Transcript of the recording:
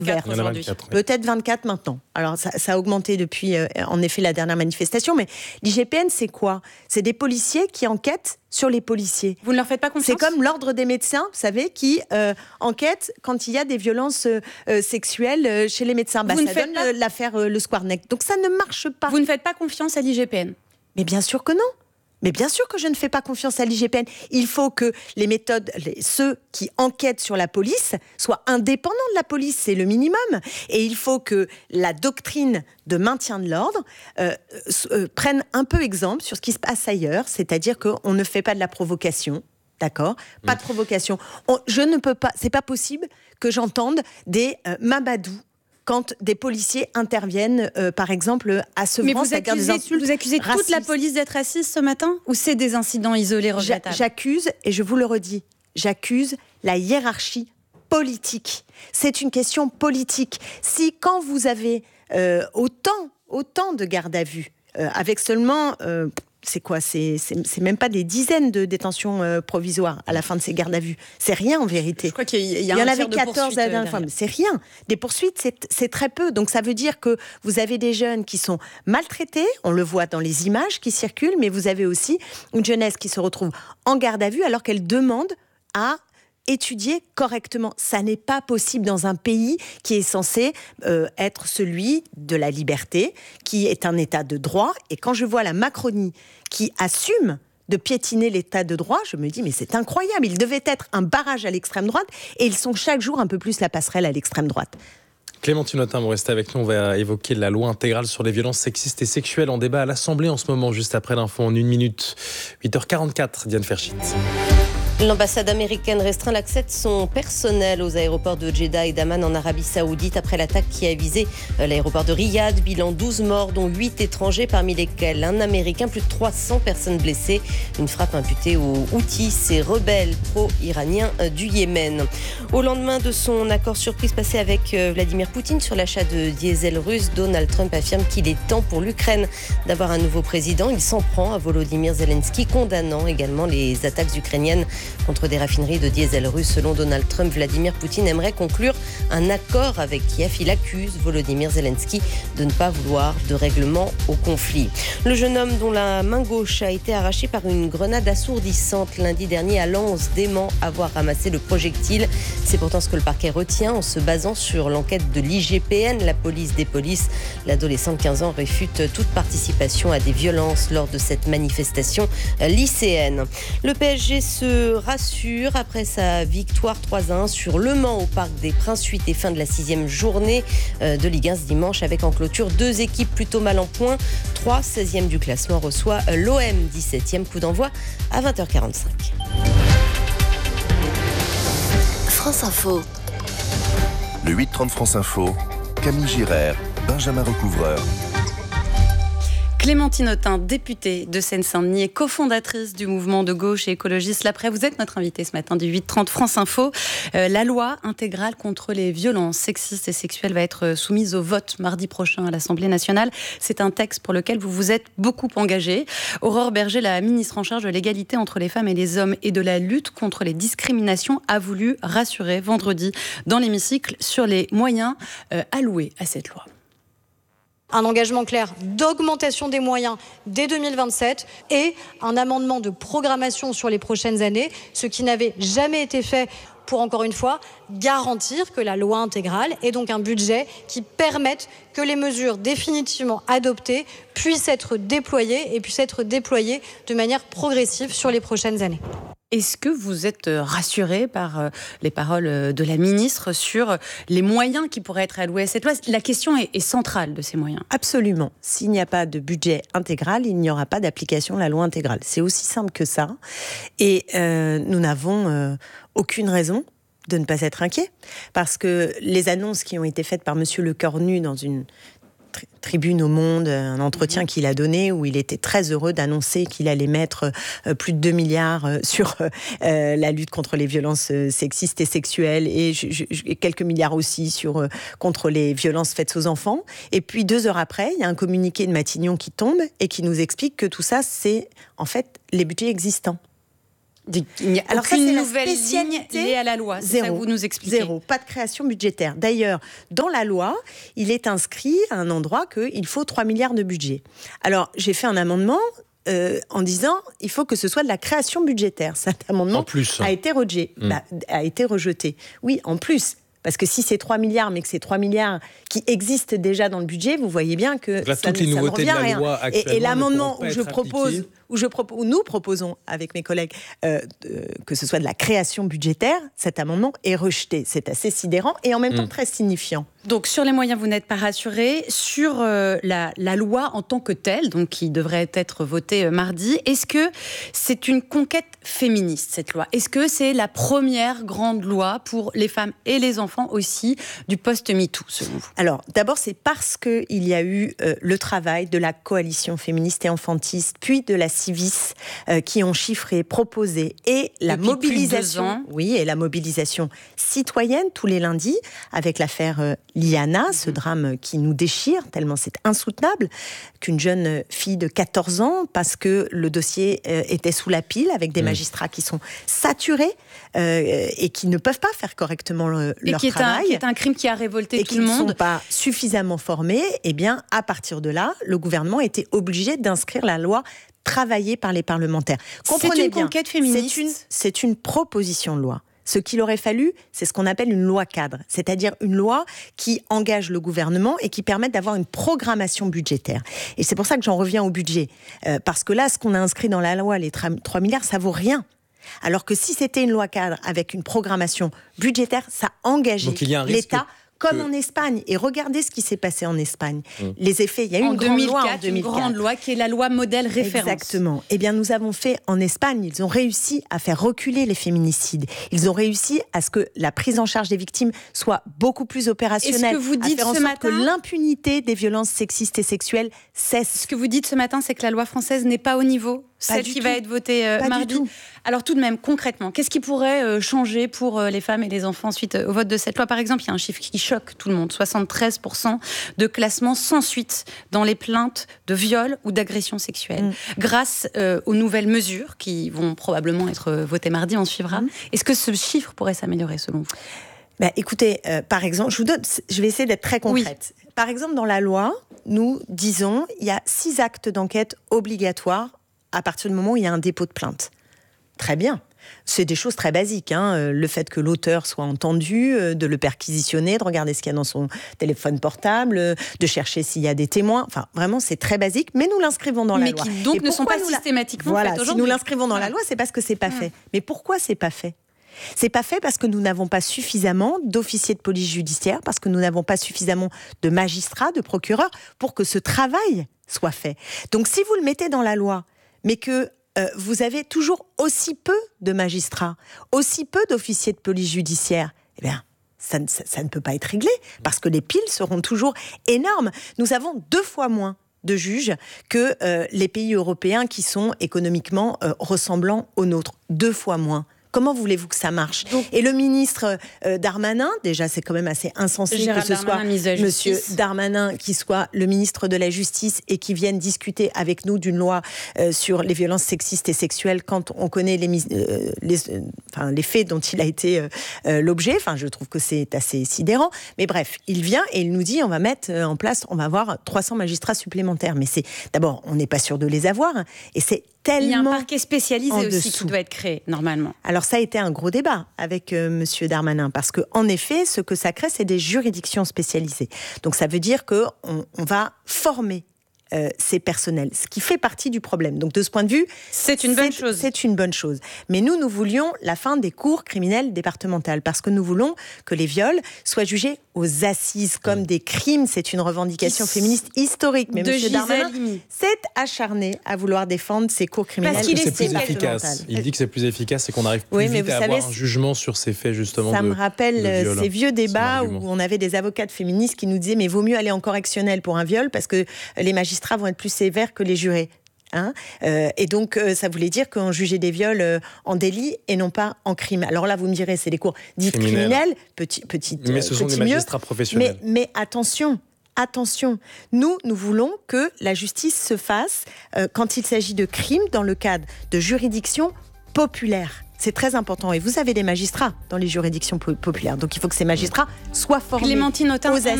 Vert. Il y en a 24, Peut-être 24 maintenant. Alors ça a augmenté depuis en effet la dernière manifestation, mais l'IGPN c'est quoi ? C'est des policiers qui enquêtent sur les policiers. Vous ne leur faites pas confiance ? C'est comme l'ordre des médecins, vous savez, qui enquête quand il y a des violences sexuelles chez les médecins. Ça donne l'affaire Le Squarneck. Donc ça ne marche pas. Vous ne faites pas confiance à l'IGPN ? Mais bien sûr que non. Mais bien sûr que je ne fais pas confiance à l'IGPN. Il faut que les méthodes, ceux qui enquêtent sur la police, soient indépendants de la police, c'est le minimum. Et il faut que la doctrine de maintien de l'ordre prenne un peu exemple sur ce qui se passe ailleurs, c'est-à-dire qu'on ne fait pas de la provocation. D'accord ? Pas de provocation. Je ne peux pas, c'est pas possible que j'entende des Mabadou quand des policiers interviennent, par exemple, à Sevran, c'est-à-dire des insultes. Vous accusez toute la police d'être raciste ce matin ? Ou c'est des incidents isolés regrettables ? J'accuse, et je vous le redis, j'accuse la hiérarchie politique. C'est une question politique. Si quand vous avez autant de gardes à vue, avec seulement... c'est quoi ? C'est même pas des dizaines de détentions provisoires à la fin de ces gardes à vue. C'est rien en vérité. Je crois qu'il y en avait 14 à la dernière fois, mais c'est rien. Des poursuites, c'est très peu. Donc ça veut dire que vous avez des jeunes qui sont maltraités, on le voit dans les images qui circulent, mais vous avez aussi une jeunesse qui se retrouve en garde à vue alors qu'elle demande à étudier correctement. Ça n'est pas possible dans un pays qui est censé être celui de la liberté, qui est un état de droit. Et quand je vois la Macronie qui assume de piétiner l'état de droit, je me dis mais c'est incroyable. Il devait être un barrage à l'extrême droite et ils sont chaque jour un peu plus la passerelle à l'extrême droite. Clémentine Autain, vous restez avec nous. On va évoquer la loi intégrale sur les violences sexistes et sexuelles en débat à l'Assemblée en ce moment, juste après l'info en 1 minute. 8h44, Diane Ferchit. L'ambassade américaine restreint l'accès de son personnel aux aéroports de Jeddah et d'Amman en Arabie Saoudite après l'attaque qui a visé l'aéroport de Riyad. Bilan 12 morts, dont 8 étrangers, parmi lesquels un Américain, plus de 300 personnes blessées. Une frappe imputée aux Houthis, ces rebelles pro-iraniens du Yémen. Au lendemain de son accord surprise passé avec Vladimir Poutine sur l'achat de diesel russe, Donald Trump affirme qu'il est temps pour l'Ukraine d'avoir un nouveau président. Il s'en prend à Volodymyr Zelensky, condamnant également les attaques ukrainiennes contre des raffineries de diesel russe. Selon Donald Trump, Vladimir Poutine aimerait conclure un accord avec Kiev. Il accuse Volodymyr Zelensky de ne pas vouloir de règlement au conflit. Le jeune homme dont la main gauche a été arrachée par une grenade assourdissante lundi dernier à Lens dément avoir ramassé le projectile. C'est pourtant ce que le parquet retient en se basant sur l'enquête de l'IGPN, la police des polices. L'adolescent de 15 ans réfute toute participation à des violences lors de cette manifestation lycéenne. Le PSG se rassure après sa victoire 3-1 sur Le Mans au Parc des Princes. Suite et fin de la 6e journée de Ligue 1 ce dimanche, avec en clôture 2 équipes plutôt mal en point. 3, 16e du classement, reçoit l'OM, 17e. Coup d'envoi à 20h45. France Info. Le 8-30 France Info, Camille Girard, Benjamin Recouvreur. Clémentine Autain, députée de Seine-Saint-Denis et cofondatrice du mouvement de gauche et écologiste L'Après. Vous êtes notre invitée ce matin du 8-30 France Info. La loi intégrale contre les violences sexistes et sexuelles va être soumise au vote mardi prochain à l'Assemblée nationale. C'est un texte pour lequel vous vous êtes beaucoup engagée. Aurore Berger, la ministre en charge de l'égalité entre les femmes et les hommes et de la lutte contre les discriminations, a voulu rassurer vendredi dans l'hémicycle sur les moyens alloués à cette loi. Un engagement clair d'augmentation des moyens dès 2027 et un amendement de programmation sur les prochaines années, ce qui n'avait jamais été fait pour, encore une fois, garantir que la loi intégrale ait donc un budget qui permette que les mesures définitivement adoptées puissent être déployées et puissent être déployées de manière progressive sur les prochaines années. Est-ce que vous êtes rassuré par les paroles de la ministre sur les moyens qui pourraient être alloués à cette loi ? La question est centrale de ces moyens. Absolument. S'il n'y a pas de budget intégral, il n'y aura pas d'application de la loi intégrale. C'est aussi simple que ça. Et nous n'avons aucune raison de ne pas être inquiets. Parce que les annonces qui ont été faites par Monsieur Lecornu dans une tribune au Monde, un entretien qu'il a donné où il était très heureux d'annoncer qu'il allait mettre plus de 2 milliards sur la lutte contre les violences sexistes et sexuelles et quelques milliards aussi contre les violences faites aux enfants. Et puis 2 heures après, il y a un communiqué de Matignon qui tombe et qui nous explique que tout ça, c'est en fait les budgets existants. Il n'y a aucune nouvelle ligne liée à la loi. C'est ça que vous nous expliquez. Zéro. Pas de création budgétaire. D'ailleurs, dans la loi, il est inscrit à un endroit qu'il faut 3 milliards de budget. Alors, j'ai fait un amendement en disant il faut que ce soit de la création budgétaire. Cet amendement a été rejeté. Oui, en plus. Parce que si c'est 3 milliards, mais que c'est 3 milliards qui existent déjà dans le budget, vous voyez bien que là, toutes les nouveautés de la loi et l'amendement où nous proposons avec mes collègues que ce soit de la création budgétaire, cet amendement est rejeté. C'est assez sidérant et en même temps très signifiant. Donc sur les moyens, vous n'êtes pas rassuré. Sur la loi en tant que telle, donc qui devrait être votée mardi, est-ce que c'est une conquête féministe, cette loi ? Est-ce que c'est la première grande loi pour les femmes et les enfants aussi du post-MeToo, selon vous ? Alors, d'abord, c'est parce qu'il y a eu le travail de la coalition féministe et enfantiste, puis de la Civis, qui ont chiffré, proposé, et la mobilisation, et la mobilisation citoyenne tous les lundis, avec l'affaire Liana, ce drame qui nous déchire, tellement c'est insoutenable, qu'une jeune fille de 14 ans, parce que le dossier était sous la pile, avec des magistrats qui sont saturés et qui ne peuvent pas faire correctement leur travail. Qui est un crime qui a révolté tout le monde. Et qui ne sont pas suffisamment formés. Eh bien, à partir de là, le gouvernement était obligé d'inscrire la loi travaillée par les parlementaires. C'est une conquête féministe. C'est une proposition de loi. Ce qu'il aurait fallu, c'est ce qu'on appelle une loi cadre, c'est-à-dire une loi qui engage le gouvernement et qui permette d'avoir une programmation budgétaire. Et c'est pour ça que j'en reviens au budget. Parce que là, ce qu'on a inscrit dans la loi, les 3 milliards, ça vaut rien. Alors que si c'était une loi cadre avec une programmation budgétaire, ça engageait l'État. Comme en Espagne. Et regardez ce qui s'est passé en Espagne. Les effets, il y a eu une grande loi en 2004. Une grande loi qui est la loi modèle référence. Exactement. Eh bien, nous avons fait en Espagne, ils ont réussi à faire reculer les féminicides. Ils ont réussi à ce que la prise en charge des victimes soit beaucoup plus opérationnelle. Et ce que vous dites ce matin, que l'impunité des violences sexistes et sexuelles cesse. Ce que vous dites ce matin, c'est que la loi française n'est pas au niveau. Celle qui va être votée mardi. Alors tout de même, concrètement, qu'est-ce qui pourrait changer pour les femmes et les enfants suite au vote de cette loi ? Par exemple, il y a un chiffre qui choque tout le monde. 73% de classement sans suite dans les plaintes de viol ou d'agression sexuelle. Grâce aux nouvelles mesures qui vont probablement être votées mardi, on suivra. Est-ce que ce chiffre pourrait s'améliorer selon vous ? Écoutez, par exemple, je vais essayer d'être très concrète. Oui. Par exemple, dans la loi, nous disons il y a 6 actes d'enquête obligatoires à partir du moment où il y a un dépôt de plainte. Très bien. C'est des choses très basiques. Le fait que l'auteur soit entendu, de le perquisitionner, de regarder ce qu'il y a dans son téléphone portable, de chercher s'il y a des témoins. Enfin, vraiment, c'est très basique, mais nous l'inscrivons dans la loi. Mais qui donc ne sont pas systématiquement faites aujourd'hui. Si nous l'inscrivons dans la loi, c'est parce que c'est pas fait. Mais pourquoi c'est pas fait ? C'est pas fait parce que nous n'avons pas suffisamment d'officiers de police judiciaire, parce que nous n'avons pas suffisamment de magistrats, de procureurs, pour que ce travail soit fait. Donc si vous le mettez dans la loi, mais que vous avez toujours aussi peu de magistrats, aussi peu d'officiers de police judiciaire, eh bien, ça ne peut pas être réglé, parce que les piles seront toujours énormes. Nous avons 2 fois moins de juges que les pays européens qui sont économiquement ressemblants aux nôtres. 2 fois moins. Comment voulez-vous que ça marche ? Et le ministre Darmanin, déjà c'est quand même assez insensé que ce soit Monsieur Darmanin qui soit le ministre de la Justice et qui vienne discuter avec nous d'une loi sur les violences sexistes et sexuelles quand on connaît les faits dont il a été l'objet. Enfin, je trouve que c'est assez sidérant. Mais bref, il vient et il nous dit on va mettre en place, on va avoir 300 magistrats supplémentaires. Mais d'abord, on n'est pas sûr de les avoir. Et c'est tellement. Il y a un parquet spécialisé aussi qui doit être créé, normalement. Alors ça a été un gros débat avec Monsieur Darmanin, parce qu'en effet, ce que ça crée, c'est des juridictions spécialisées. Donc ça veut dire qu'on va former ces personnels, ce qui fait partie du problème. Donc de ce point de vue, c'est une bonne chose. C'est une bonne chose. Mais nous voulions la fin des cours criminelles départementales, parce que nous voulons que les viols soient jugés aux assises comme des crimes. C'est une revendication féministe historique. Mais M. Darmanin s'est acharné à vouloir défendre ces cours criminelles. Parce qu'il est plus efficace. Il dit que c'est plus efficace et qu'on arrive plus vite à avoir un jugement sur ces faits, justement. Ça me rappelle ces vieux débats où on avait des avocates féministes qui nous disaient mais vaut mieux aller en correctionnel pour un viol parce que les magistrats vont être plus sévères que les jurés. Et donc, ça voulait dire qu'on jugeait des viols en délit et non pas en crime. Alors là, vous me direz, c'est les cours dites criminelles, mais ce sont des magistrats professionnels. Mais attention, nous voulons que la justice se fasse quand il s'agit de crimes dans le cadre de juridictions populaires. C'est très important. Et vous avez des magistrats dans les juridictions populaires. Donc il faut que ces magistrats soient formés Clémentine Autain, aux assises.